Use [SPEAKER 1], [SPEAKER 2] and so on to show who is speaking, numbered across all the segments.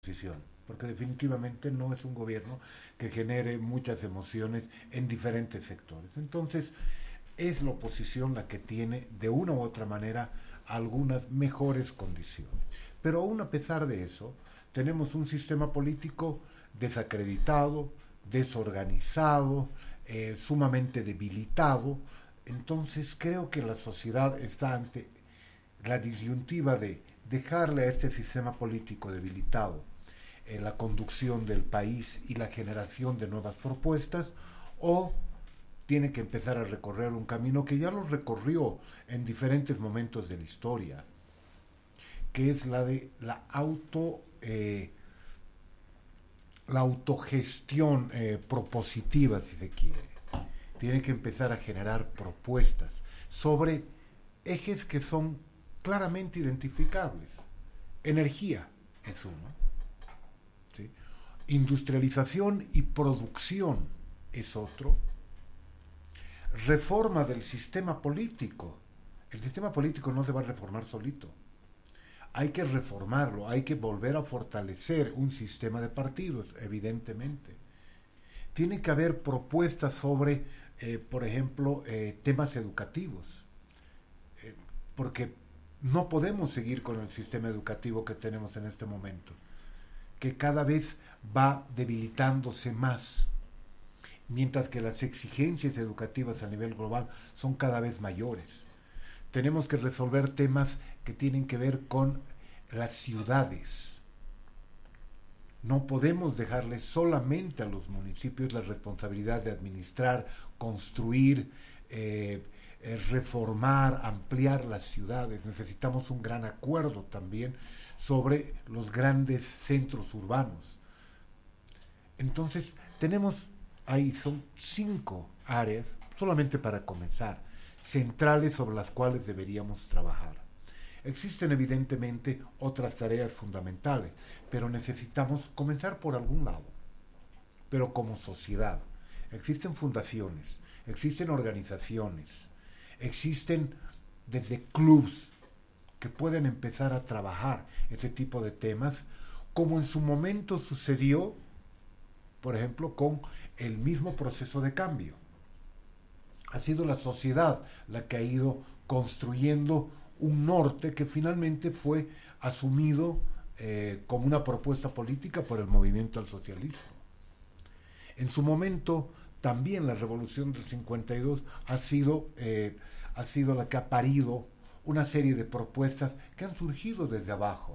[SPEAKER 1] oposición, porque definitivamente no es un gobierno que genere muchas emociones en diferentes sectores. Entonces, es la oposición la que tiene, de una u otra manera, algunas mejores condiciones. Pero aún a pesar de eso, tenemos un sistema político desacreditado, desorganizado, sumamente debilitado. Entonces creo que la sociedad está ante la disyuntiva de dejarle a este sistema político debilitado la conducción del país y la generación de nuevas propuestas, o tiene que empezar a recorrer un camino que ya lo recorrió en diferentes momentos de la historia, que es la de la autogestión propositiva, si se quiere. Tiene que empezar a generar propuestas sobre ejes que son claramente identificables. Energía es uno, ¿sí? Industrialización y producción es otro. Reforma del sistema político. El sistema político no se va a reformar solito. Hay que reformarlo, hay que volver a fortalecer un sistema de partidos, evidentemente. Tiene que haber propuestas sobre, por ejemplo, temas educativos, porque no podemos seguir con el sistema educativo que tenemos en este momento, que cada vez va debilitándose más, mientras que las exigencias educativas a nivel global son cada vez mayores. Tenemos que resolver temas que tienen que ver con las ciudades. No podemos dejarle solamente a los municipios la responsabilidad de administrar, construir, reformar, ampliar las ciudades. Necesitamos un gran acuerdo también sobre los grandes centros urbanos. Entonces, tenemos ahí, son 5 áreas, solamente para comenzar, centrales sobre las cuales deberíamos trabajar. Existen evidentemente otras tareas fundamentales, pero necesitamos comenzar por algún lado. Pero como sociedad, existen fundaciones, existen organizaciones, existen desde clubs que pueden empezar a trabajar ese tipo de temas, como en su momento sucedió, por ejemplo, con el mismo proceso de cambio. Ha sido la sociedad la que ha ido construyendo un norte que finalmente fue asumido como una propuesta política por el movimiento al socialismo. En su momento, también la revolución del 52 ha sido la que ha parido una serie de propuestas que han surgido desde abajo.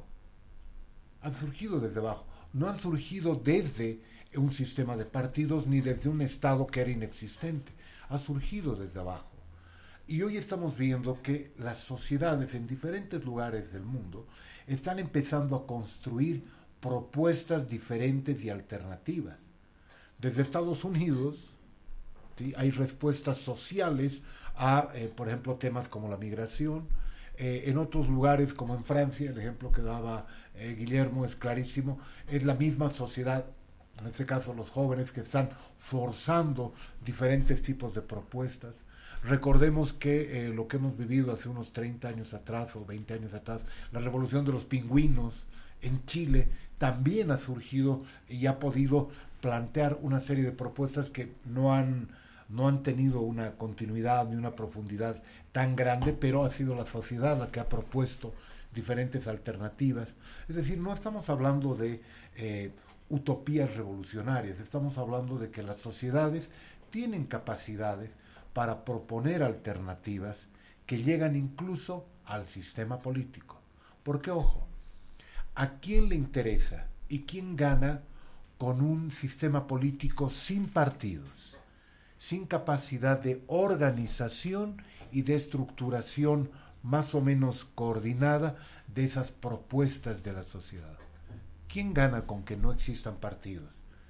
[SPEAKER 1] Han surgido desde abajo. No han surgido desde un sistema de partidos ni desde un Estado que era inexistente. Ha surgido desde abajo. Y hoy estamos viendo que las sociedades en diferentes lugares del mundo están empezando a construir propuestas diferentes y alternativas. Desde Estados Unidos, ¿sí?, hay respuestas sociales a, por ejemplo, temas como la migración. En otros lugares, como en Francia, el ejemplo que daba Guillermo es clarísimo, es la misma sociedad, en este caso los jóvenes, que están forzando diferentes tipos de propuestas. Recordemos que lo que hemos vivido hace unos 30 años atrás o 20 años atrás, la revolución de los pingüinos en Chile, también ha surgido y ha podido plantear una serie de propuestas que no han tenido una continuidad ni una profundidad tan grande, pero ha sido la sociedad la que ha propuesto diferentes alternativas. Es decir, no estamos hablando de utopías revolucionarias, estamos hablando de que las sociedades tienen capacidades para proponer alternativas que llegan incluso al sistema político. Porque, ojo, ¿a quién le interesa y quién gana con un sistema político sin partidos, sin capacidad de organización y de estructuración más o menos coordinada de esas propuestas de la sociedad? ¿Quién gana con que no existan partidos?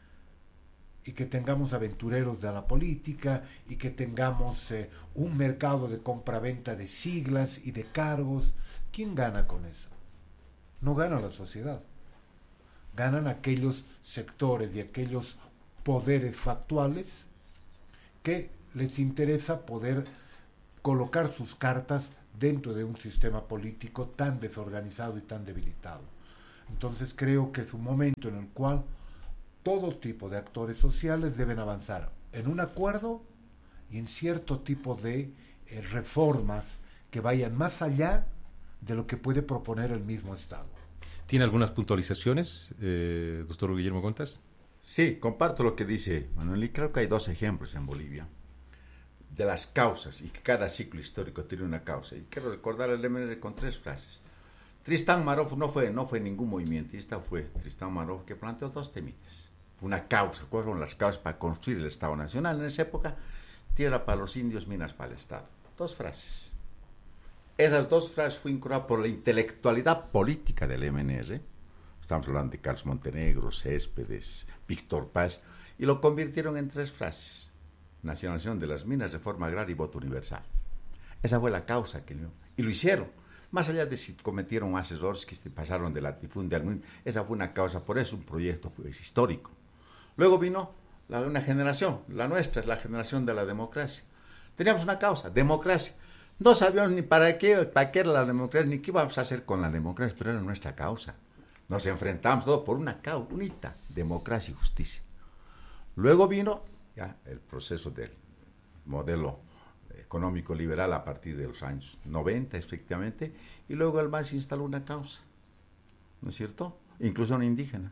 [SPEAKER 1] Y que tengamos aventureros de la política y que tengamos un mercado de compra-venta de siglas y de cargos. ¿Quién gana con eso? No gana la sociedad. Ganan aquellos sectores y aquellos poderes factuales que les interesa poder colocar sus cartas dentro de un sistema político tan desorganizado y tan debilitado. Entonces creo que es un momento en el cual todo tipo de actores sociales deben avanzar en un acuerdo y en cierto tipo de reformas que vayan más allá de lo que puede proponer el mismo Estado.
[SPEAKER 2] ¿Tiene algunas puntualizaciones, doctor Guillermo Contas?
[SPEAKER 3] Sí, comparto lo que dice Manuel, y creo que hay dos ejemplos en Bolivia de las causas, y que cada ciclo histórico tiene una causa. Y quiero recordar el MNR con 3 frases. Tristán Marov no fue ningún movimentista, fue Tristán Marov que planteó 2 temitas. Fue una causa. ¿Cuáles fueron las causas para construir el Estado Nacional? En esa época, tierra para los indios, minas para el Estado. 2 frases. Esas 2 frases fueron incorporadas por la intelectualidad política del MNR. Estamos hablando de Carlos Montenegro, Céspedes, Víctor Paz, y lo convirtieron en 3 frases. Nacionalización de las minas, reforma agraria y voto universal. Esa fue la causa y lo hicieron. Más allá de si cometieron más errores que se pasaron de latifundio al mundo, esa fue una causa, por eso un proyecto histórico. Luego vino una generación, la nuestra es la generación de la democracia. Teníamos una causa, democracia. No sabíamos ni para qué era la democracia, ni qué íbamos a hacer con la democracia, pero era nuestra causa. Nos enfrentamos todos por una causa, unita, democracia y justicia. Luego vino ya el proceso del modelo económico liberal a partir de los años 90, efectivamente, y luego el MAS instaló una causa, ¿no es cierto? Inclusión indígena.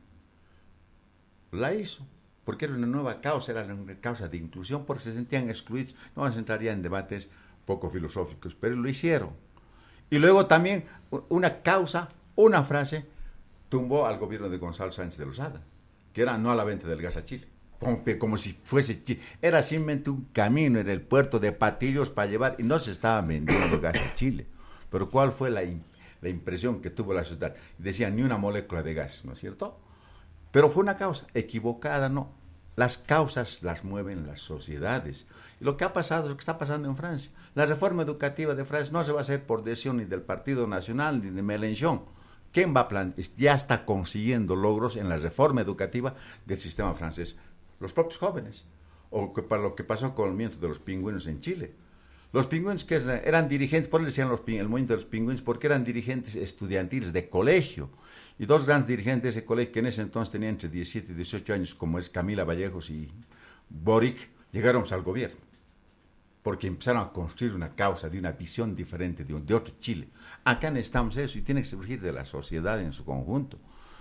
[SPEAKER 3] La hizo, porque era una nueva causa, era una causa de inclusión, porque se sentían excluidos. No vamos a entrar ya en debates poco filosóficos, pero lo hicieron. Y luego también una causa, una frase, tumbó al gobierno de Gonzalo Sánchez de Lozada, que era no a la venta del gas a Chile. Como si fuese Chile. Era simplemente un camino en el puerto de Patillos para llevar, y no se estaba vendiendo gas a Chile. Pero ¿cuál fue la impresión que tuvo la sociedad? Decían, ni una molécula de gas, ¿no es cierto? Pero fue una causa equivocada, no. Las causas las mueven las sociedades. Y lo que ha pasado es lo que está pasando en Francia. La reforma educativa de Francia no se va a hacer por decisión ni del Partido Nacional ni de Mélenchon. ¿Quién va a plantear? Ya está consiguiendo logros en la reforma educativa del sistema francés. Los propios jóvenes, o para lo que pasó con el movimiento de los pingüinos en Chile. Los pingüinos que eran dirigentes, por eso decían el movimiento de los pingüinos, porque eran dirigentes estudiantiles de colegio, y 2 grandes dirigentes de ese colegio, que en ese entonces tenían entre 17 y 18 años, como es Camila Vallejos y Boric, llegaron al gobierno, porque empezaron a construir una causa de una visión diferente de otro Chile. Acá necesitamos eso, y tiene que surgir de la sociedad en su conjunto.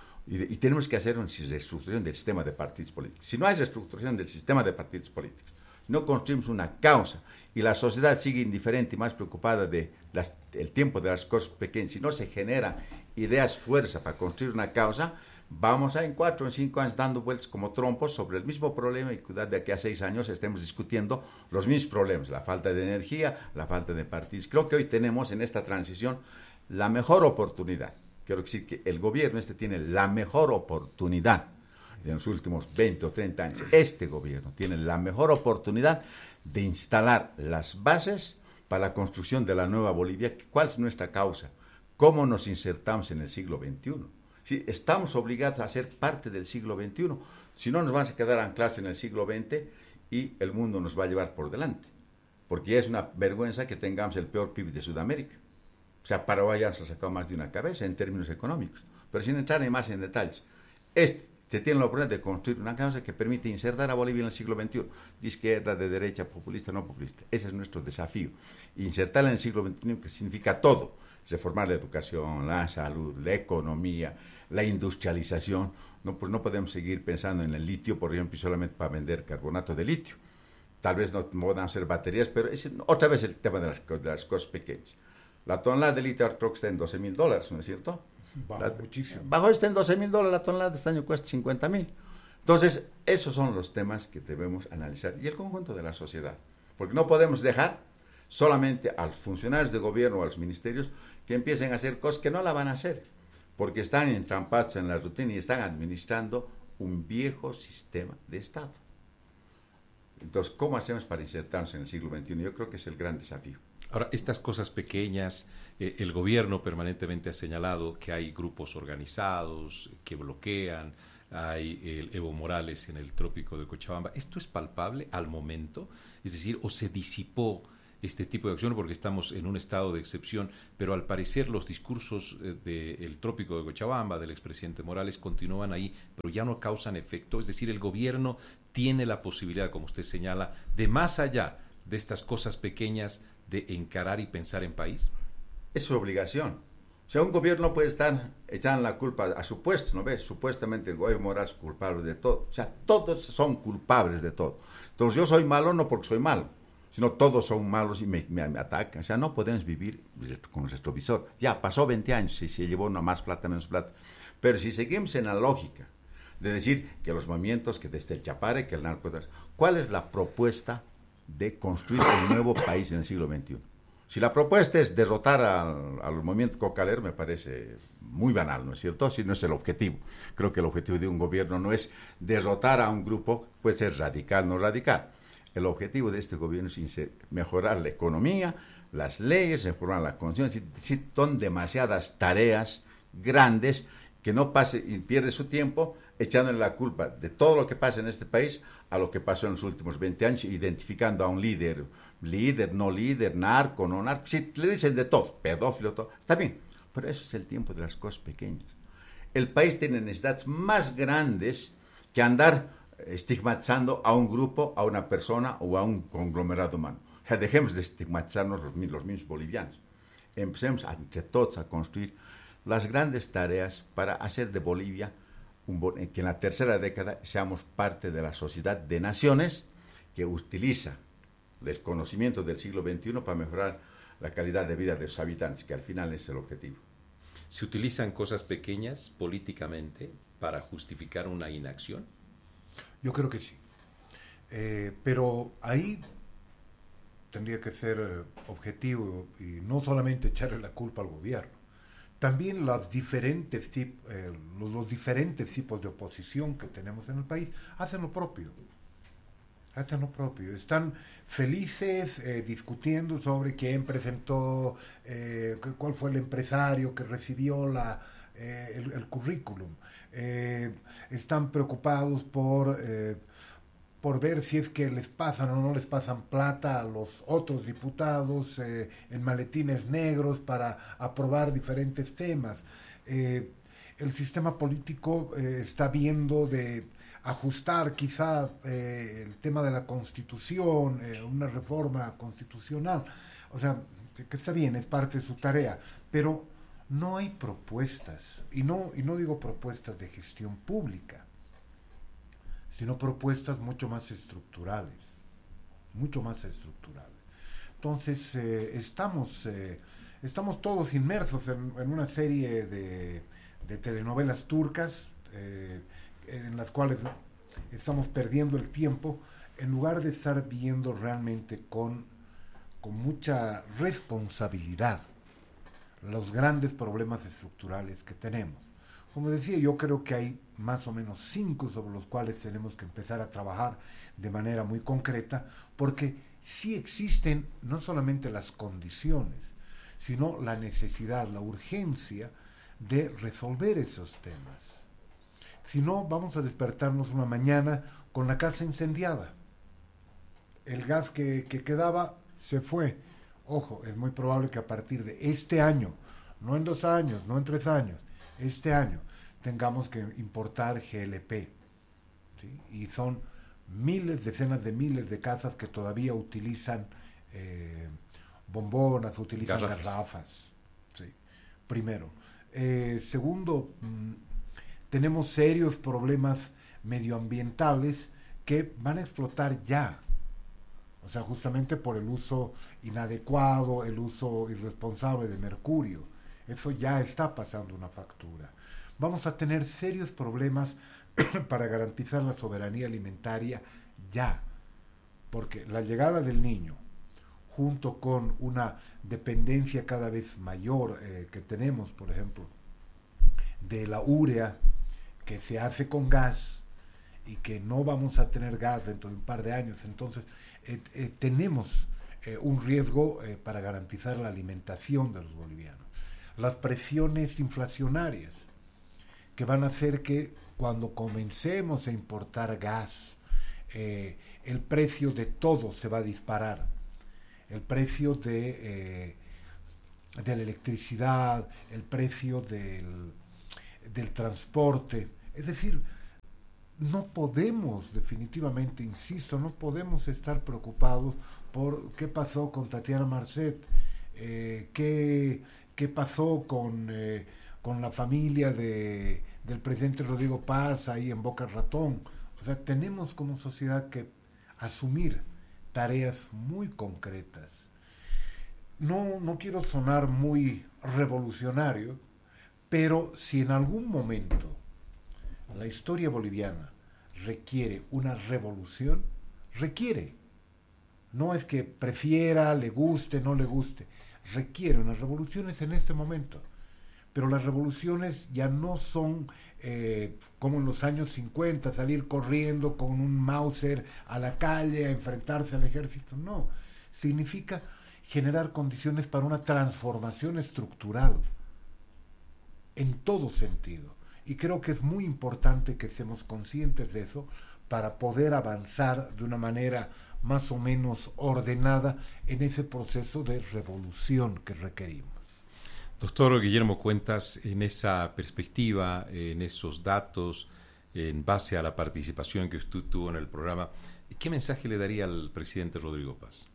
[SPEAKER 3] Y tenemos que hacer una reestructuración del sistema de partidos políticos. Si no hay reestructuración del sistema de partidos políticos, si no construimos una causa y la sociedad sigue indiferente y más preocupada del tiempo de las cosas pequeñas, si no se generan ideas fuerza para construir una causa, vamos a en 4 o 5 años dando vueltas como trompos sobre el mismo problema, y cuidado de aquí a 6 años estemos discutiendo los mismos problemas, la falta de energía, la falta de partidos. Creo que hoy tenemos en esta transición la mejor oportunidad. Quiero decir que el gobierno tiene la mejor oportunidad en los últimos 20 o 30 años. Este gobierno tiene la mejor oportunidad de instalar las bases para la construcción de la nueva Bolivia. ¿Cuál es nuestra causa? ¿Cómo nos insertamos en el siglo XXI? Sí, estamos obligados a ser parte del siglo XXI. Si no, nos vamos a quedar anclados en el siglo XX y el mundo nos va a llevar por delante. Porque es una vergüenza que tengamos el peor PIB de Sudamérica. O sea, Paraguay ya se ha sacado más de una cabeza en términos económicos. Pero sin entrar más en detalles. Se tiene la oportunidad de construir una causa que permite insertar a Bolivia en el siglo XXI. De izquierda, de derecha, populista, no populista. Ese es nuestro desafío. Insertarla en el siglo XXI, que significa todo. Reformar la educación, la salud, la economía, la industrialización. No, pues no podemos seguir pensando en el litio, por ejemplo, solamente para vender carbonato de litio. Tal vez no puedan ser baterías, pero es otra vez el tema de las cosas pequeñas. La tonelada de litio creo que está en $12,000, ¿no es cierto?
[SPEAKER 1] Bajó muchísimo.
[SPEAKER 3] Bajó, está en $12,000, la tonelada de este año cuesta $50,000. Entonces, esos son los temas que debemos analizar. Y el conjunto de la sociedad. Porque no podemos dejar solamente a los funcionarios de gobierno o a los ministerios que empiecen a hacer cosas que no la van a hacer. Porque están entrampados en la rutina y están administrando un viejo sistema de Estado. Entonces, ¿cómo hacemos para insertarnos en el siglo XXI? Yo creo que es el gran desafío.
[SPEAKER 2] Ahora, estas cosas pequeñas, el gobierno permanentemente ha señalado que hay grupos organizados que bloquean, hay el Evo Morales en el trópico de Cochabamba. ¿Esto es palpable al momento? Es decir, ¿o se disipó este tipo de acción porque estamos en un estado de excepción, pero al parecer los discursos del trópico de Cochabamba, del expresidente Morales, continúan ahí, pero ya no causan efecto. Es decir, el gobierno tiene la posibilidad, como usted señala, de más allá de estas cosas pequeñas, de encarar y pensar en país.
[SPEAKER 3] Es su obligación. O sea, un gobierno puede estar echando la culpa a supuestos, ¿no ves? Supuestamente el gobierno Morales es culpable de todo. O sea, todos son culpables de todo. Entonces yo soy malo no porque soy malo, sino todos son malos y me atacan. O sea, no podemos vivir con el retrovisor. Ya, pasó 20 años, si se llevó más plata, menos plata. Pero si seguimos en la lógica de decir que los movimientos, que desde el Chapare, que el narco... ¿Cuál es la propuesta de construir un nuevo país en el siglo XXI? Si la propuesta es derrotar al movimiento cocalero, me parece muy banal, ¿no es cierto? Si no es el objetivo. Creo que el objetivo de un gobierno no es derrotar a un grupo, puede ser radical, no radical. El objetivo de este gobierno es mejorar la economía, las leyes, mejorar la conciencia. Son demasiadas tareas grandes que no pase y pierde su tiempo echándole la culpa de todo lo que pasa en este país a lo que pasó en los últimos 20 años, identificando a un líder, no líder, narco, no narco. Si le dicen de todo, pedófilo, todo, está bien, pero eso es el tiempo de las cosas pequeñas. El país tiene necesidades más grandes que andar estigmatizando a un grupo, a una persona o a un conglomerado humano. O sea, dejemos de estigmatizarnos los mismos bolivianos. Empecemos entre todos a construir las grandes tareas para hacer de Bolivia que en la tercera década seamos parte de la sociedad de naciones que utiliza el conocimiento del siglo XXI para mejorar la calidad de vida de sus habitantes, que al final es el objetivo.
[SPEAKER 2] ¿Se utilizan cosas pequeñas políticamente para justificar una inacción?
[SPEAKER 1] Yo creo que sí. Pero ahí tendría que ser objetivo y no solamente echarle la culpa al gobierno. También los diferentes tipos de oposición que tenemos en el país hacen lo propio. Están felices discutiendo sobre quién presentó, cuál fue el empresario que recibió el currículum. Están preocupados por ver si es que les pasan o no les pasan plata a los otros diputados en maletines negros para aprobar diferentes temas. El sistema político está viendo de ajustar quizá el tema de la Constitución, una reforma constitucional. O sea, que está bien, es parte de su tarea, pero no hay propuestas, y no digo propuestas de gestión pública, sino propuestas mucho más estructurales. Entonces, estamos todos inmersos en una serie de telenovelas turcas en las cuales estamos perdiendo el tiempo en lugar de estar viendo realmente con mucha responsabilidad los grandes problemas estructurales que tenemos. Como decía, yo creo que hay más o menos 5 sobre los cuales tenemos que empezar a trabajar de manera muy concreta, porque sí existen no solamente las condiciones, sino la necesidad, la urgencia de resolver esos temas. Si no, vamos a despertarnos una mañana con la casa incendiada. El gas que quedaba se fue. Ojo, es muy probable que a partir de este año, no en 2 años, no en 3 años, este año tengamos que importar GLP, ¿sí? Y son decenas de miles de casas que todavía utilizan bombonas, utilizan garrafas, ¿sí? Primero. Segundo, tenemos serios problemas medioambientales que van a explotar ya. O sea, justamente por el uso inadecuado, el uso irresponsable de mercurio. Eso ya está pasando una factura. Vamos a tener serios problemas para garantizar la soberanía alimentaria ya. Porque la llegada del Niño, junto con una dependencia cada vez mayor que tenemos, por ejemplo, de la urea, que se hace con gas, y que no vamos a tener gas dentro de un par de años. Entonces, tenemos un riesgo para garantizar la alimentación de los bolivianos. Las presiones inflacionarias, que van a hacer que cuando comencemos a importar gas, el precio de todo se va a disparar. el precio de la electricidad, el precio del transporte. Es decir, no podemos, definitivamente, insisto, no podemos estar preocupados por qué pasó con Tatiana Marcet, qué pasó con la familia del presidente Rodrigo Paz ahí en Boca Ratón. O sea, tenemos como sociedad que asumir tareas muy concretas. No quiero sonar muy revolucionario, pero si en algún momento la historia boliviana requiere una revolución, requiere. No es que prefiera, le guste, no le guste. Requiere unas revoluciones en este momento. Pero las revoluciones ya no son como en los años 50, salir corriendo con un Mauser a la calle a enfrentarse al ejército. No, significa generar condiciones para una transformación estructural en todo sentido. Y creo que es muy importante que estemos conscientes de eso para poder avanzar de una manera más o menos ordenada en ese proceso de revolución que requerimos.
[SPEAKER 2] Doctor Guillermo Cuentas, en esa perspectiva, en esos datos, en base a la participación que usted tuvo en el programa, ¿qué mensaje le daría al presidente Rodrigo Paz?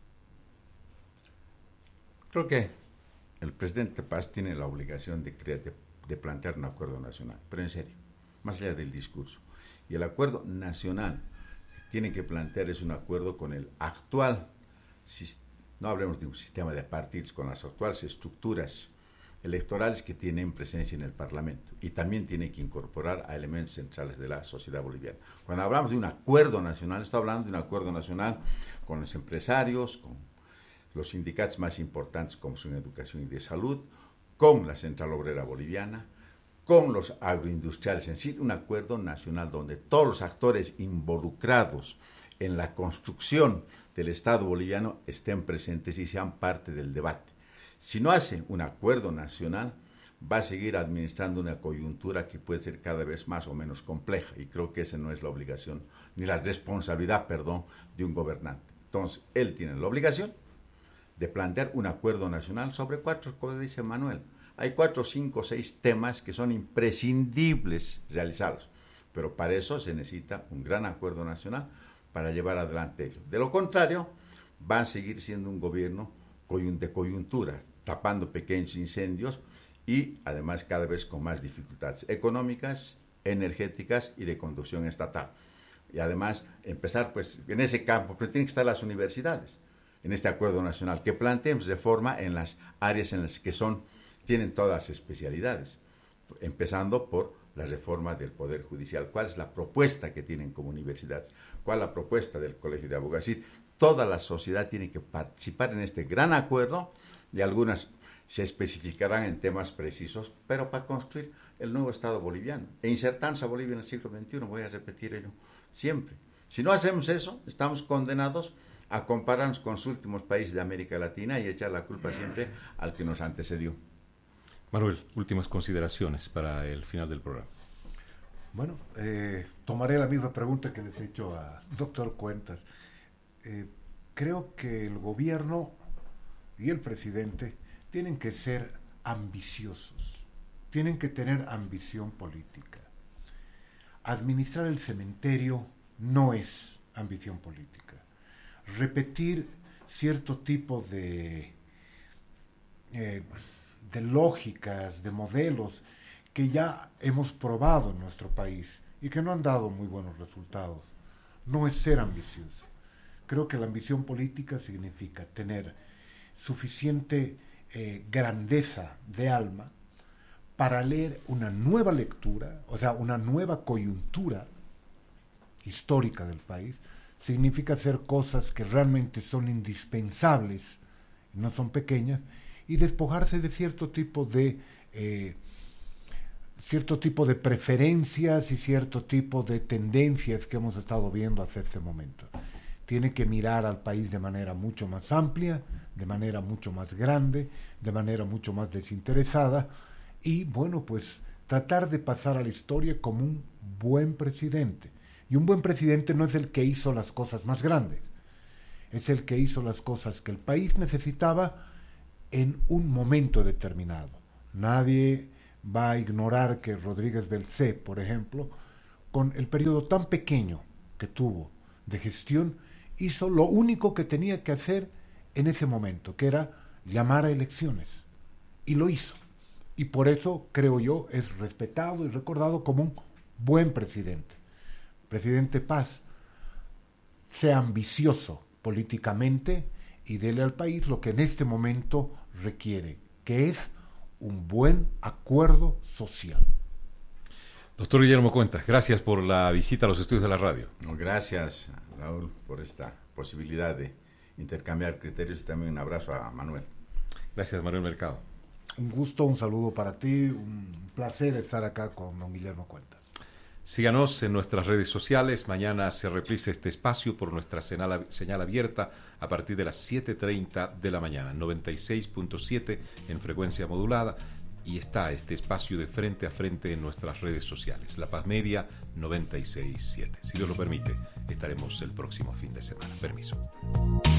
[SPEAKER 3] Creo que el presidente Paz tiene la obligación de plantear un acuerdo nacional, pero en serio, más allá del discurso. Y el acuerdo nacional que tiene que plantear es un acuerdo con el actual, no hablemos de un sistema de partidos, con las actuales estructuras electorales que tienen presencia en el Parlamento, y también tiene que incorporar a elementos centrales de la sociedad boliviana. Cuando hablamos de un acuerdo nacional, está hablando de un acuerdo nacional con los empresarios, con los sindicatos más importantes como son Educación y de Salud, con la Central Obrera Boliviana, con los agroindustriales en sí, un acuerdo nacional donde todos los actores involucrados en la construcción del Estado boliviano estén presentes y sean parte del debate. Si no hace un acuerdo nacional, va a seguir administrando una coyuntura que puede ser cada vez más o menos compleja, y creo que esa no es la obligación, ni la responsabilidad, de un gobernante. Entonces, él tiene la obligación de plantear un acuerdo nacional sobre 4, como dice Manuel. Hay 4, 5, 6 temas que son imprescindibles realizarlos, pero para eso se necesita un gran acuerdo nacional para llevar adelante ello. De lo contrario, va a seguir siendo un gobierno de coyuntura, tapando pequeños incendios y además cada vez con más dificultades económicas, energéticas y de conducción estatal. Y además empezar pues en ese campo, pero tienen que estar las universidades en este acuerdo nacional, que planteemos de forma en las áreas en las que tienen todas las especialidades, empezando por la reforma del Poder Judicial. ¿Cuál es la propuesta que tienen como universidades? ¿Cuál es la propuesta del Colegio de Abogados? Es decir, toda la sociedad tiene que participar en este gran acuerdo, y algunas se especificarán en temas precisos, pero para construir el nuevo Estado boliviano e insertarse a Bolivia en el siglo XXI. Voy a repetir ello siempre. Si no hacemos eso, estamos condenados a compararnos con los últimos países de América Latina y echar la culpa siempre al que nos antecedió.
[SPEAKER 2] Manuel, últimas consideraciones para el final del programa.
[SPEAKER 1] Bueno, tomaré la misma pregunta que les he hecho a doctor Cuentas. Creo que el gobierno y el presidente tienen que ser ambiciosos, tienen que tener ambición política. Administrar el cementerio no es ambición política. Repetir cierto tipo de lógicas, de modelos que ya hemos probado en nuestro país y que no han dado muy buenos resultados, no es ser ambicioso. Creo que la ambición política significa tener suficiente grandeza de alma para leer una nueva lectura, o sea, una nueva coyuntura histórica del país. Significa hacer cosas que realmente son indispensables, no son pequeñas, y despojarse de cierto tipo de preferencias y cierto tipo de tendencias que hemos estado viendo hasta este momento. Tiene que mirar al país de manera mucho más amplia, de manera mucho más grande, de manera mucho más desinteresada, y bueno, pues tratar de pasar a la historia como un buen presidente. Y un buen presidente no es el que hizo las cosas más grandes. es el que hizo las cosas que el país necesitaba en un momento determinado. Nadie va a ignorar que Rodríguez Belcé, por ejemplo, con el periodo tan pequeño que tuvo de gestión, hizo lo único que tenía que hacer en ese momento, que era llamar a elecciones. Y lo hizo. Y por eso, creo yo, es respetado y recordado como un buen presidente. Presidente Paz, sea ambicioso políticamente y dele al país lo que en este momento requiere, que es un buen acuerdo social.
[SPEAKER 2] Doctor Guillermo Cuentas, gracias por la visita a los estudios de la radio.
[SPEAKER 3] No, gracias, Raúl, por esta posibilidad de intercambiar criterios, y también un abrazo a Manuel.
[SPEAKER 2] Gracias, Manuel Mercado.
[SPEAKER 1] Un gusto, un saludo para ti, un placer estar acá con don Guillermo Cuentas.
[SPEAKER 2] Síganos en nuestras redes sociales. Mañana se reprisa este espacio por nuestra señal abierta a partir de las 7:30 de la mañana, 96.7 en frecuencia modulada. Y está este espacio de frente a frente en nuestras redes sociales. La Paz Media 96.7. Si Dios lo permite, estaremos el próximo fin de semana. Permiso.